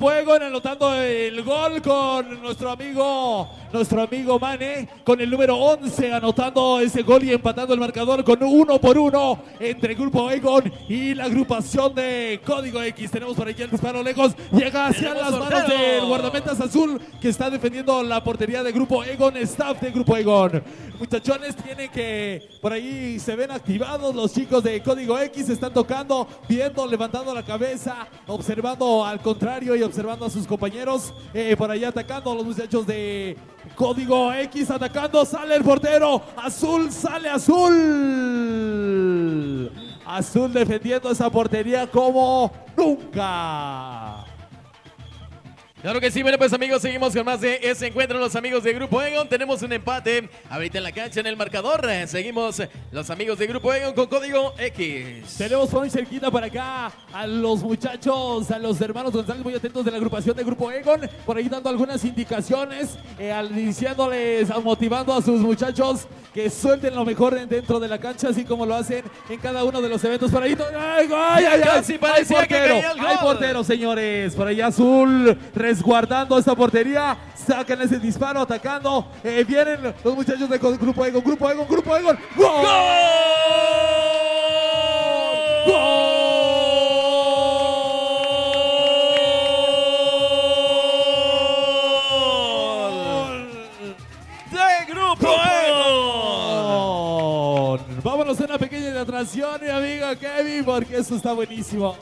Grupo Egon, anotando el gol con nuestro amigo Mane, con el número 11, anotando ese gol y empatando el marcador con 1-1 entre Grupo Egon y la agrupación de Código X. Tenemos por aquí el disparo lejos, llega hacia las manos del guardametas azul que está defendiendo la portería de Grupo Egon, staff de Grupo Egon. Muchachones, tienen que, por ahí se ven activados los chicos de Código X, están tocando, viendo, levantando la cabeza, observando al contrario y observando a sus compañeros, por allá atacando a los muchachos de Código X, atacando, sale el portero, azul, sale azul. Azul defendiendo esa portería como nunca. Claro que sí, bueno pues amigos, seguimos con más de ese encuentro, los amigos de Grupo Egon. Tenemos un empate ahorita en la cancha, en el marcador. Seguimos los amigos de Grupo Egon con Código X. Tenemos por muy cerquita para acá a los muchachos, a los hermanos González, muy atentos de la agrupación de Grupo Egon, por ahí dando algunas indicaciones, diciéndoles, motivando a sus muchachos que suelten lo mejor dentro de la cancha, así como lo hacen en cada uno de los eventos. Por ahí, casi parecía que caía el gol. Hay portero, señores, por allá azul, resguardando esta portería, sacan ese disparo, atacando, vienen los muchachos de Grupo Egon, ¡gol! ¡Gol! ¡De Grupo Egon! Vámonos a una pequeña atracción, mi amigo Kevin, porque eso está buenísimo.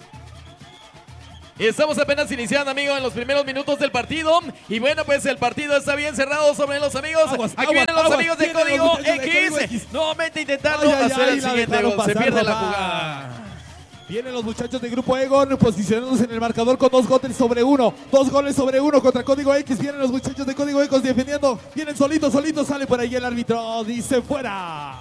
Estamos apenas iniciando, amigos, en los primeros minutos del partido. Y bueno, pues el partido está bien cerrado sobre los amigos. Aquí vienen los amigos de Código X. Nuevamente intentando hacer el siguiente gol. Se pierde la jugada. Vienen los muchachos de Grupo Egon posicionándose en el marcador con 2 goles sobre 1. 2 goles sobre 1 contra Código X. Vienen los muchachos de Código X defendiendo. Vienen solitos. Sale por ahí el árbitro. Dice fuera.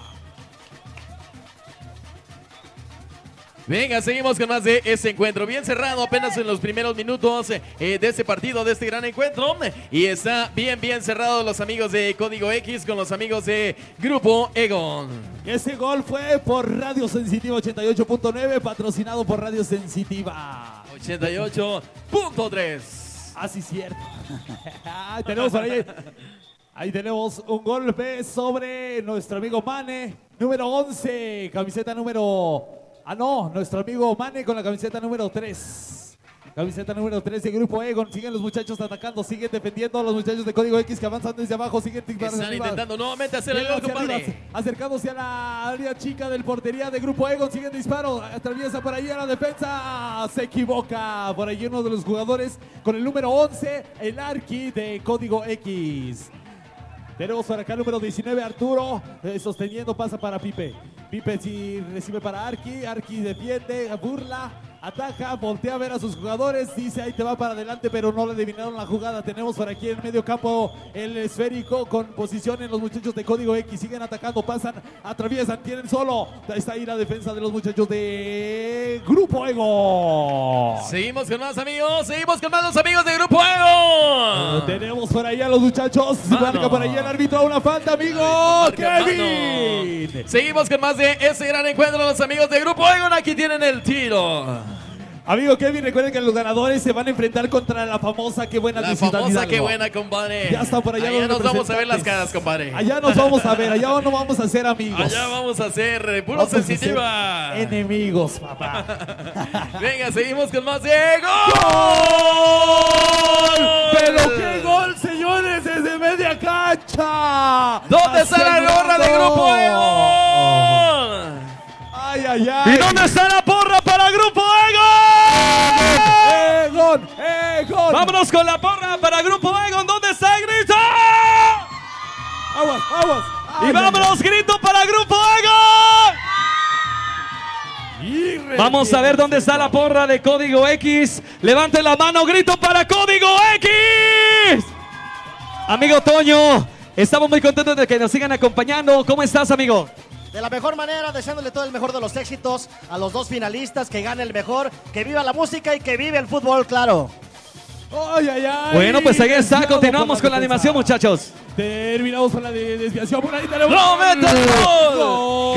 Venga, seguimos con más de este encuentro. Bien cerrado apenas en los primeros minutos de este partido, de este gran encuentro. Y está bien cerrado los amigos de Código X con los amigos de Grupo Egon. Ese gol fue por Radio Sensitiva 88.9, patrocinado por Radio Sensitiva 88.3. Así cierto. Tenemos por ahí. Ahí tenemos un golpe sobre nuestro amigo Mane, número 11, camiseta número... nuestro amigo Mane con la camiseta número 3. Camiseta número 3 de Grupo Egon. Siguen los muchachos atacando, siguen defendiendo a los muchachos de Código X que avanzan desde abajo. Siguen Están intentando nuevamente hacer el gol, compadre. Acercándose a la área chica del portería de Grupo Egon. Siguen disparo. Atraviesa por ahí a la defensa. Se equivoca. Por ahí uno de los jugadores con el número 11, el Arqui de Código X. Tenemos por acá el número 19, Arturo, sosteniendo, pasa para Pipe. Pipe si recibe para Arqui, Arqui defiende, burla, ataca, voltea a ver a sus jugadores, dice ahí te va para adelante, pero no le adivinaron la jugada. Tenemos por aquí en medio campo el esférico con posición en los muchachos de Código X, siguen atacando, pasan, atraviesan, tienen solo. Está ahí la defensa de los muchachos de Grupo Egon. Seguimos con más amigos, los amigos de Grupo Egon. Tenemos por ahí a los muchachos, marca por ahí el árbitro a una falta, amigo Kevin. Seguimos con más de ese gran encuentro, los amigos de Grupo Egon. Aquí tienen el tiro. Amigo Kevin, recuerden que los ganadores se van a enfrentar contra la famosa Qué Buena de Ciudad Hidalgo. Qué Buena, compadre. Ya está por allá. Allá nos vamos a ver las caras, compadre. Allá nos vamos a ver, allá no vamos a ser amigos. Allá vamos a ser puro sensitiva. Enemigos, papá. Venga, seguimos con más de ¡Gol! ¡Pero qué gol, señores! ¡Desde media cancha! ¿Dónde está la gorra de Grupo Egon? ¡Ay, ay, ay! ¿Y dónde está la porra para Grupo Egon! ¡Egon! Vámonos con la porra para Grupo Egon. ¿Dónde está el grito? ¡Aguas! ¡Y vámonos, grito para Grupo Egon! Vamos a ver dónde está la porra de Código X. Levanten la mano, grito para Código X. Amigo Toño, estamos muy contentos de que nos sigan acompañando. ¿Cómo estás, amigo? De la mejor manera, deseándole todo el mejor de los éxitos a los dos finalistas, que gane el mejor, que viva la música y que vive el fútbol, claro. ¡Ay, ay, ay! Bueno, pues ahí está, continuamos con la animación, muchachos. Terminamos con la desviación, por ahí tenemos... ¡No meta el gol!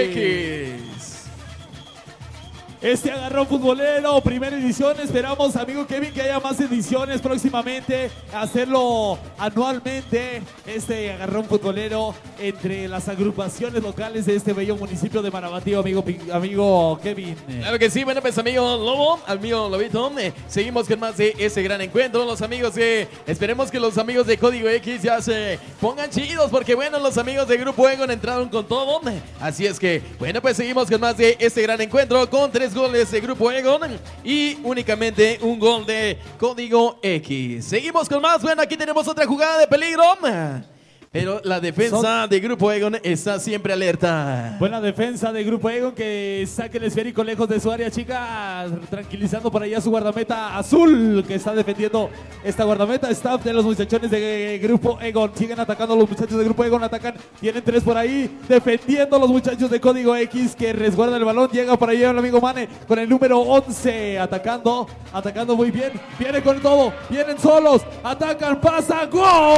X. Este agarrón futbolero, primera edición. Esperamos, amigo Kevin, que haya más ediciones próximamente. Hacerlo anualmente. Este agarrón futbolero entre las agrupaciones locales de este bello municipio de Marabatío, amigo Kevin. Claro que sí, bueno, pues amigo Lobo, amigo Lobito, seguimos con más de ese gran encuentro. Los amigos esperemos que los amigos de Código X ya se pongan chidos, porque bueno, los amigos de Grupo Egon entraron con todo. Así es que, bueno, pues seguimos con más de este gran encuentro con 3 goles de Grupo Egon y únicamente un gol de Código X. Seguimos con más. Bueno, aquí tenemos otra jugada de peligro, pero la defensa de Grupo Egon está siempre alerta. Buena defensa de Grupo Egon, que saque el esférico lejos de su área chica, tranquilizando por allá su guardameta azul, que está defendiendo esta guardameta. Staff de los muchachones de Grupo Egon. Siguen atacando los muchachos de Grupo Egon, atacan, tienen 3 por ahí, defendiendo los muchachos de Código X, que resguardan el balón. Llega por ahí el amigo Mane con el número 11, atacando muy bien, viene con todo, vienen solos, atacan, pasa, ¡gol!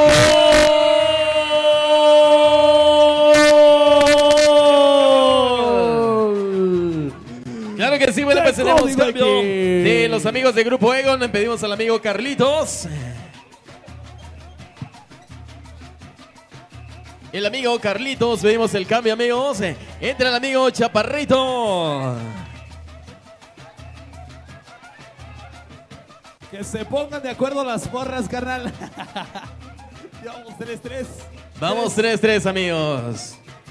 Claro que sí, bueno, pues tenemos cambio de los amigos de Grupo Egon. Pedimos al amigo Carlitos. El amigo Carlitos, pedimos el cambio, amigos. Entra el amigo Chaparrito. Que se pongan de acuerdo las porras, carnal. Vamos 3-3. Vamos 3-3, amigos.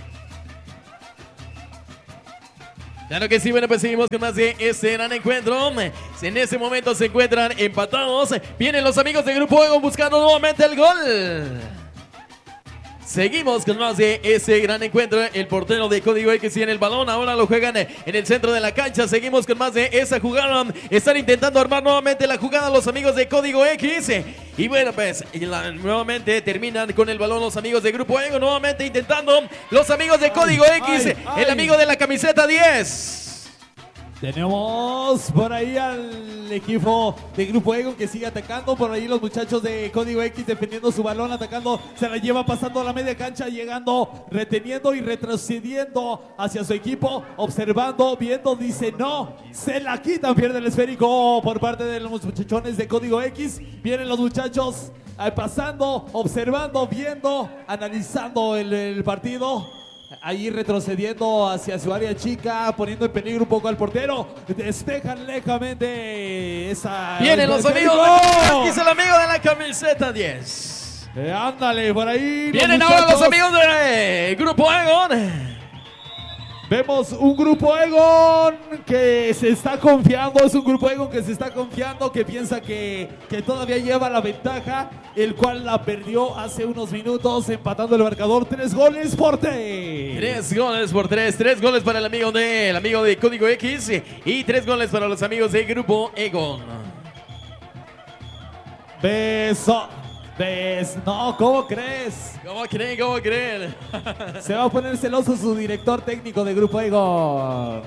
Claro que sí, bueno, pues seguimos con más de este gran encuentro. En ese momento se encuentran empatados. Vienen los amigos de Grupo Egon buscando nuevamente el gol. Seguimos con más de ese gran encuentro. El portero de Código X tiene el balón. Ahora lo juegan en el centro de la cancha. Seguimos con más de esa jugada. Están intentando armar nuevamente la jugada los amigos de Código X. Y bueno, pues nuevamente terminan con el balón los amigos de Grupo Egon. Nuevamente intentando los amigos de Código X. El amigo de la camiseta 10. Tenemos por ahí al equipo de Grupo Egon que sigue atacando. Por ahí los muchachos de Código X defendiendo su balón, atacando. Se la lleva pasando a la media cancha, llegando, reteniendo y retrocediendo hacia su equipo. Observando, viendo, dice no. Se la quitan, pierde el esférico por parte de los muchachones de Código X. Vienen los muchachos pasando, observando, viendo, analizando el partido. Ahí retrocediendo hacia su área chica, poniendo en peligro un poco al portero. Despejan lejamente esa... Vienen los amigos de X, el amigo de la camiseta 10. Ándale, por ahí. Vienen ahora los amigos de Grupo Egon. Vemos un Grupo Egon que se está confiando, es un Grupo Egon que se está confiando, que piensa que todavía lleva la ventaja, el cual la perdió hace unos minutos, empatando el marcador 3 goles por 3. 3 goles por 3, 3 goles para el amigo de Código X y 3 goles para los amigos de Grupo Egon. Beso. No, ¿cómo crees? ¿Cómo creen? Se va a poner celoso su director técnico de Grupo Egon.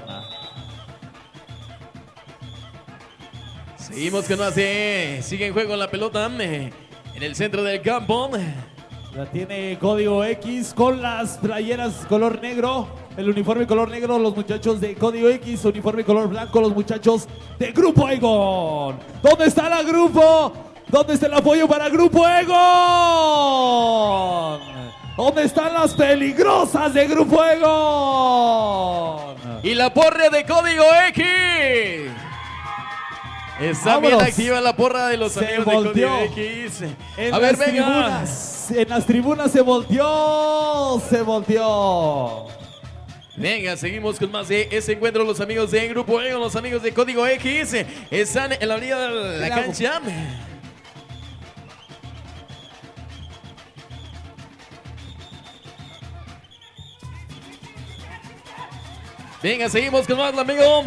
Seguimos con más. Sigue en juego la pelota en el centro del campo. La tiene Código X con las playeras color negro. El uniforme color negro, los muchachos de Código X. Uniforme color blanco, los muchachos de Grupo Egon. ¿Dónde está la Grupo? ¿Dónde está el apoyo para Grupo Egon? ¿Dónde están las peligrosas de Grupo Egon? Y la porra de Código X. Está bien activa la porra de los amigos de Código X. A ver, venga. En las tribunas se volteó. Venga, seguimos con más de ese encuentro. Los amigos de Grupo Egon, los amigos de Código X están en la orilla de la cancha. Venga, seguimos con más, amigo.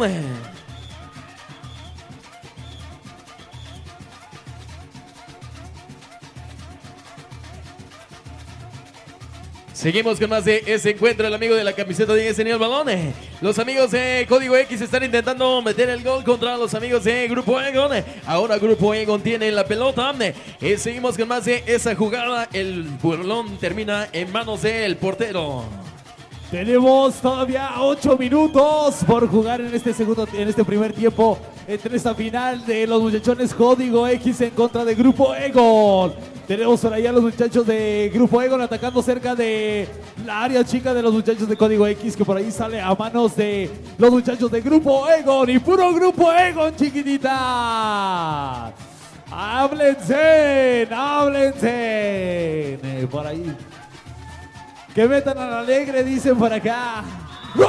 Seguimos con más de ese encuentro. El amigo de la camiseta 10 tenía el balón. Los amigos de Código X están intentando meter el gol contra los amigos de Grupo Egon. Ahora Grupo Egon tiene la pelota. Seguimos con más de esa jugada. El balón termina en manos del portero. Tenemos todavía 8 minutos por jugar en este primer tiempo entre esta final de los muchachones Código X en contra de Grupo Egon. Tenemos por allá los muchachos de Grupo Egon atacando cerca de la área chica de los muchachos de Código X, que por ahí sale a manos de los muchachos de Grupo Egon y puro Grupo Egon, chiquitita. Háblense, háblense. Por ahí. Que metan al alegre, dicen por acá. ¡Gol!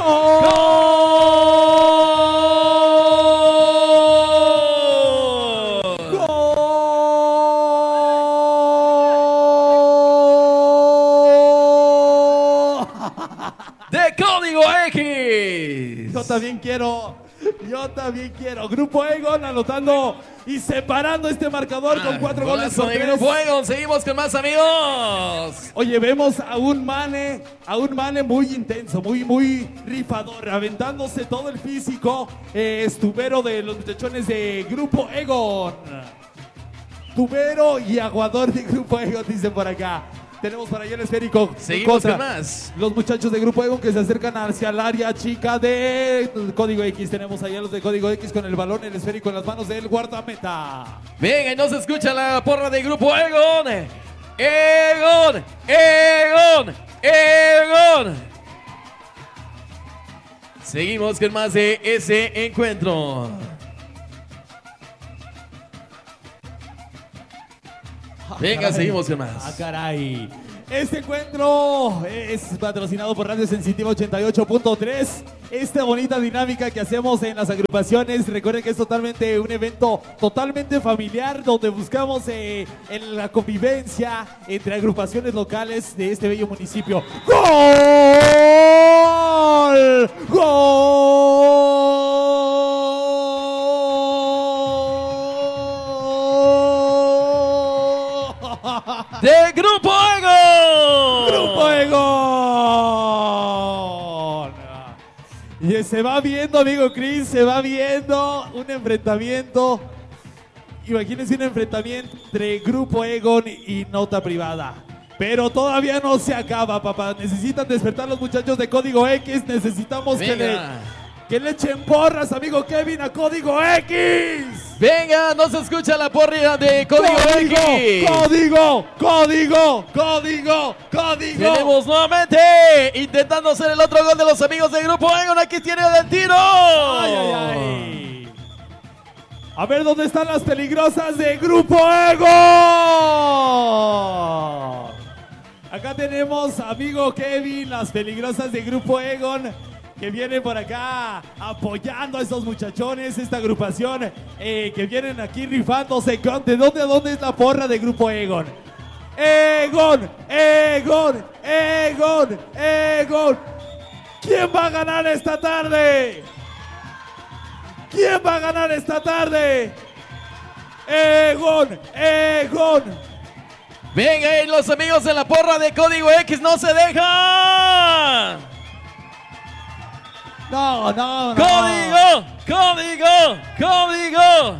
¡Gol! ¡De Código X! Yo también quiero. Grupo Egon anotando y separando este marcador con 4 goles por 3. Grupo Egon, seguimos con más, amigos. Oye, vemos a un Mane muy intenso, muy rifador, aventándose todo el físico, estubero de los muchachones de Grupo Egon. Tubero y aguador de Grupo Egon, dicen por acá. Tenemos para allá el esférico. Seguimos con más. Los muchachos de Grupo Egon que se acercan hacia el área chica de Código X. Tenemos allá los de Código X con el balón, el esférico en las manos del guardameta. Venga, y no se escucha la porra de Grupo Egon. Egon, Egon, Egon. Seguimos con más de ese encuentro. Venga, seguimos con más. Caray. Este encuentro es patrocinado por Radio Sensitiva 88.3. Esta bonita dinámica que hacemos en las agrupaciones. Recuerden que es totalmente un evento totalmente familiar donde buscamos en la convivencia entre agrupaciones locales de este bello municipio. ¡Gol! ¡Gol! ¡De Grupo Egon! ¡Grupo Egon! Y se va viendo, amigo Chris, se va viendo un enfrentamiento. Imagínense un enfrentamiento entre Grupo Egon y Nota Privada. Pero todavía no se acaba, papá. Necesitan despertar los muchachos de Código X. Necesitamos que le echen porras, amigo Kevin, a Código X. Venga, no se escucha la porra de Código X. Código. Tenemos nuevamente intentando hacer el otro gol de los amigos del Grupo Egon. Aquí tiene el tiro. Ay. A ver dónde están las peligrosas de Grupo Egon. Acá tenemos, amigo Kevin, las peligrosas de Grupo Egon, que vienen por acá apoyando a estos muchachones, esta agrupación que vienen aquí rifándose. ¿De dónde a dónde es la porra de Grupo Egon? Egon. ¿Quién va a ganar esta tarde? Egon. Venga, y los amigos de la porra de Código X no se dejan. No. ¡Código!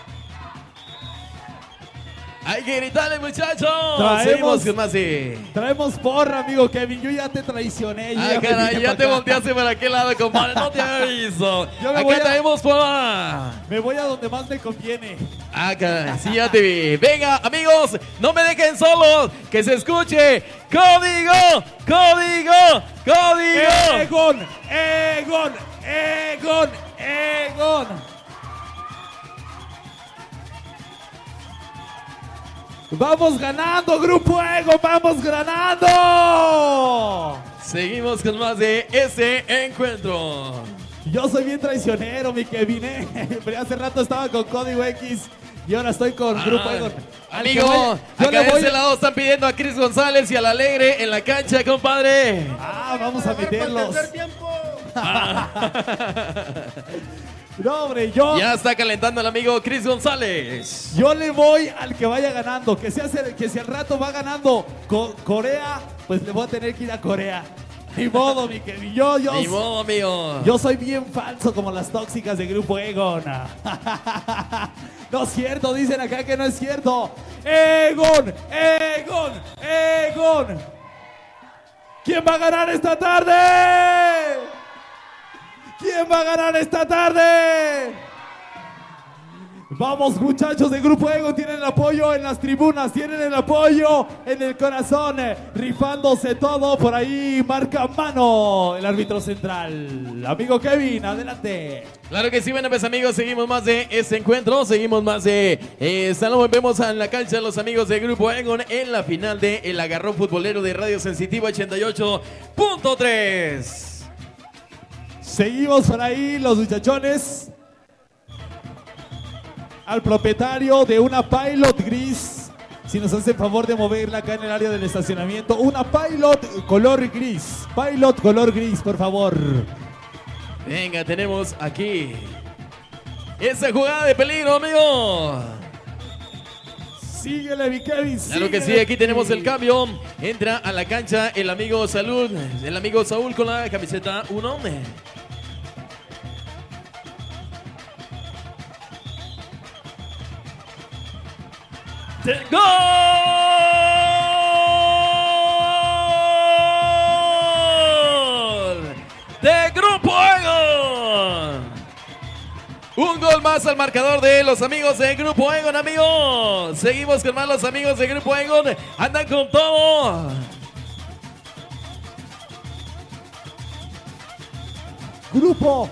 Hay que gritarle, muchachos. Seguimos con más. Traemos porra, amigo Kevin. Yo ya te traicioné. Caray, ya te volteaste para aquel lado, compadre. No te aviso. Acá traemos porra. Me voy a donde más me conviene. Caray, sí, ya te vi. Venga, amigos, no me dejen solos. Que se escuche. ¡Código! Egon. Vamos ganando, Grupo Egon, vamos ganando. Seguimos con más de ese encuentro. Yo soy bien traicionero, mi Kevin, pero hace rato estaba con Código X y ahora estoy con Grupo Egon. Amigo, acá de ese lado están pidiendo a Chris González y al Alegre en la cancha, compadre. Vamos a meterlos. No, hombre, ya está calentando el amigo Chris González. Yo le voy al que vaya ganando. Que si al rato va ganando Corea, pues le voy a tener que ir a Corea. Ni modo, mi Kevin. Ni modo, amigo. Yo soy bien falso como las tóxicas de Grupo Egon. No es cierto, dicen acá que no es cierto. Egon. ¿Quién va a ganar esta tarde? ¿Quién va a ganar esta tarde? Vamos, muchachos de Grupo Egon, tienen el apoyo en las tribunas, tienen el apoyo en el corazón, rifándose todo. Por ahí marca mano el árbitro central. Amigo Kevin, adelante. Claro que sí, bueno, pues amigos, seguimos más de este encuentro, seguimos más de salón. Vemos a la cancha los amigos de Grupo Egon en la final de El Agarrón Futbolero de Radio Sensitiva 88.3. Seguimos por ahí los muchachones. Al propietario de una Pilot gris, si nos hace el favor de moverla acá en el área del estacionamiento, una Pilot color gris, por favor. Venga, tenemos aquí esa jugada de peligro, amigo. Síguele, mi Kevin. Claro que sí, aquí tenemos el cambio. Entra a la cancha el amigo Saúl con la camiseta 1. ¡Gol! De Grupo Egon. Un gol más al marcador de los amigos de Grupo Egon, amigos. Seguimos con más los amigos de Grupo Egon. Andan con todo. Grupo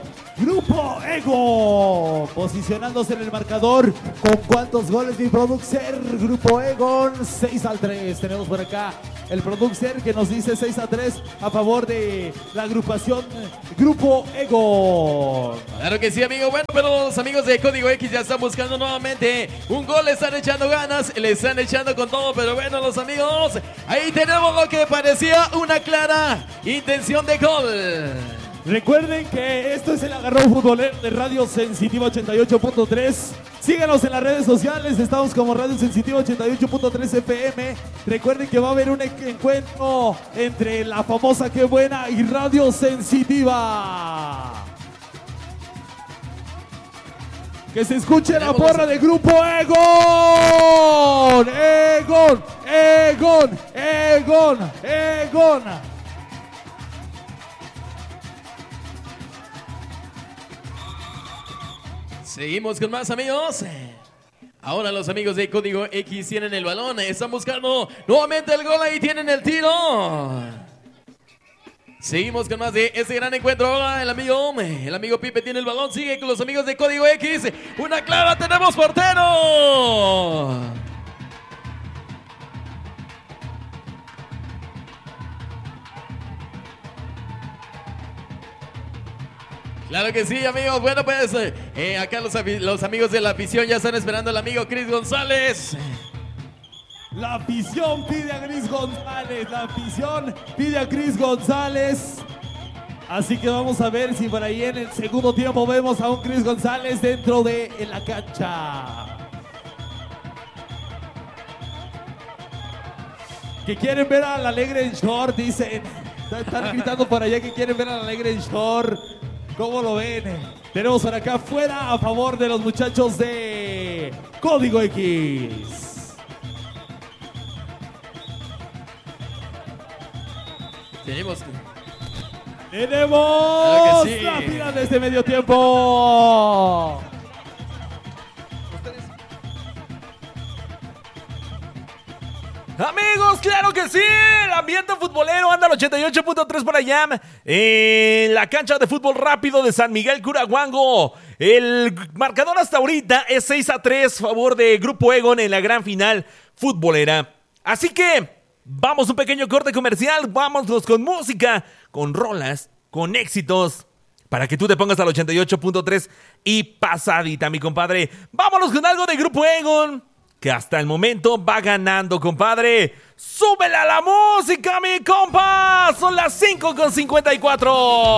Egon posicionándose en el marcador. ¿Con cuántos goles mi producer? Grupo Egon 6-3. Tenemos por acá el producer que nos dice 6-3 a favor de la agrupación Grupo Egon. Claro que sí, amigo. Bueno, pero los amigos de Código X ya están buscando nuevamente un gol. Le están echando ganas, le están echando con todo. Pero bueno, los amigos, ahí tenemos lo que parecía una clara intención de gol. Recuerden que esto es el Agarrón Futbolero de Radio Sensitiva 88.3. Síganos en las redes sociales, estamos como Radio Sensitiva 88.3 FM. Recuerden que va a haber un encuentro entre la famosa Qué Buena y Radio Sensitiva. Que se escuche la porra de Grupo Egon. Egon. Seguimos con más, amigos. Ahora los amigos de Código X tienen el balón. Están buscando nuevamente el gol. Ahí tienen el tiro. Seguimos con más de este gran encuentro. Ahora el amigo Pipe tiene el balón. Sigue con los amigos de Código X. Una clara. Tenemos portero. Claro que sí, amigos. Bueno, pues acá los amigos de la afición ya están esperando al amigo Chris González. La afición pide a Chris González. La afición pide a Chris González. Así que vamos a ver si por ahí en el segundo tiempo vemos a un Chris González dentro de la cancha. Que quieren ver al Alegre en short, dicen. Están gritando por allá que quieren ver al Alegre en short. ¿Cómo lo ven? Tenemos por acá afuera a favor de los muchachos de Código X. Tenemos claro que sí. La final de este medio tiempo. Amigos, claro que sí, el ambiente futbolero anda al 88.3 por allá en la cancha de fútbol rápido de San Miguel Curahuango. El marcador hasta ahorita es 6-3 a favor de Grupo Egon en la gran final futbolera. Así que vamos a un pequeño corte comercial, vámonos con música, con rolas, con éxitos, para que tú te pongas al 88.3 y pasadita, mi compadre. Vámonos con algo de Grupo Egon, que hasta el momento va ganando, compadre. ¡Súbela la música, mi compa! Son las 5:54.